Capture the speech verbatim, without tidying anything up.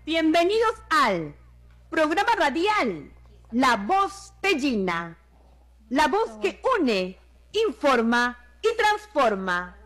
Bienvenidos al programa radial La Voz Tellina, la voz que une, informa y transforma.